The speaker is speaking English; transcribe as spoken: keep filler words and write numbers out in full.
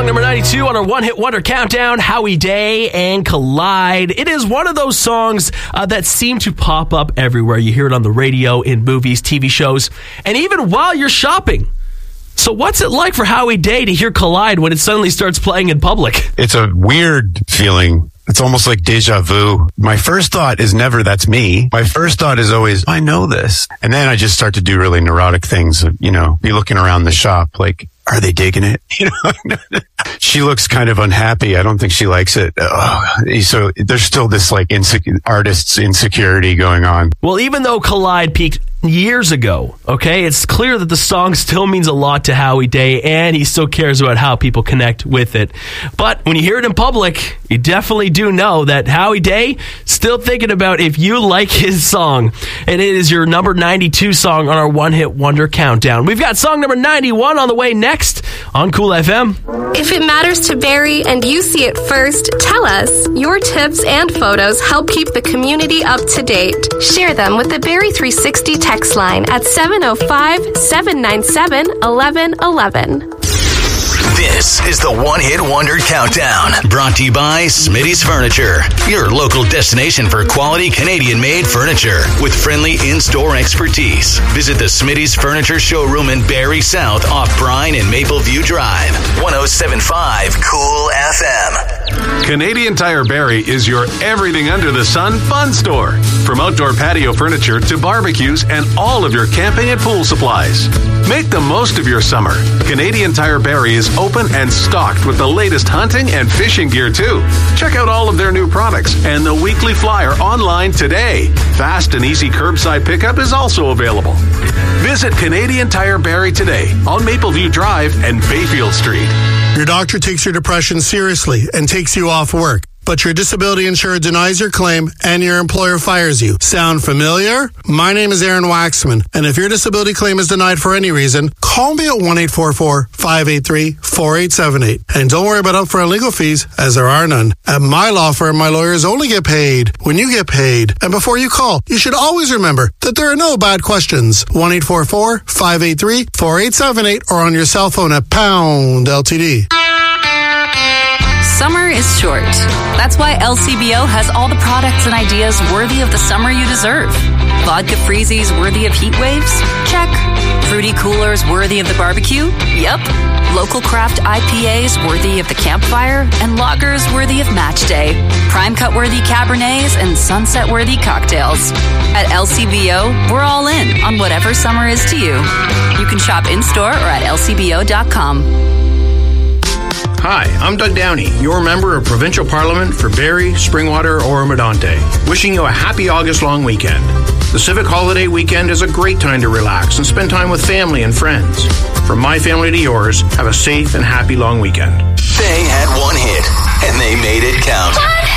Song number ninety-two on our One Hit Wonder Countdown, Howie Day and Collide. It is one of those songs uh, that seem to pop up everywhere. You hear it on the radio, in movies, T V shows, and even while you're shopping. So what's it like for Howie Day to hear Collide when it suddenly starts playing in public? It's a weird feeling. It's almost like deja vu. My first thought is never, that's me. My first thought is always, I know this. And then I just start to do really neurotic things, you know, be looking around the shop like, are they digging it? You know, she looks kind of unhappy. I don't think she likes it. Oh, so there's still this like insec- artist's insecurity going on. Well, even though Collide peaked years ago, okay, it's clear that the song still means a lot to Howie Day, and he still cares about how people connect with it. But when you hear it in public, you definitely do know that Howie Day still thinking about if you like his song. And it is your number ninety-two song on our One Hit Wonder Countdown. We've got song number ninety-one on the way next on Cool F M. If it matters to Barrie and you see it first, tell us. Your tips and photos help keep the community up to date. Share them with the Barrie three sixty text line at seven oh five, seven nine seven, one one one one. This is the One Hit Wonder Countdown, brought to you by Smitty's Furniture, your local destination for quality Canadian-made furniture with friendly in-store expertise. Visit the Smitty's Furniture showroom in Barrie South off Brine and Mapleview Drive. one oh seven point five Cool F M. Canadian Tire Barrie is your everything under the sun fun store. From outdoor patio furniture to barbecues and all of your camping and pool supplies. Make the most of your summer. Canadian Tire Barrie is open and stocked with the latest hunting and fishing gear too. Check out all of their new products and the weekly flyer online today. Fast and easy curbside pickup is also available. Visit Canadian Tire Barrie today on Mapleview Drive and Bayfield Street. Your doctor takes your depression seriously and takes you off work, but your disability insurer denies your claim and your employer fires you. Sound familiar? My name is Aaron Waxman, and if your disability claim is denied for any reason, call me at one eight four four, five eight three, four eight seven eight. And don't worry about upfront legal fees, as there are none. At my law firm, my lawyers only get paid when you get paid. And before you call, you should always remember that there are no bad questions. one eight four four, five eight three, four eight seven eight or on your cell phone at pound L T D. Summer is short. That's why L C B O has all the products and ideas worthy of the summer you deserve. Vodka freezies worthy of heat waves? Check. Fruity coolers worthy of the barbecue? Yep. Local craft I P As worthy of the campfire? And lagers worthy of match day. Prime cut worthy Cabernets and sunset worthy cocktails. At L C B O, we're all in on whatever summer is to you. You can shop in-store or at L C B O dot com. Hi, I'm Doug Downey, your member of Provincial Parliament for Barrie, Springwater, Oro-Medonte, wishing you a happy August long weekend. The Civic Holiday Weekend is a great time to relax and spend time with family and friends. From my family to yours, have a safe and happy long weekend. They had one hit, and they made it count.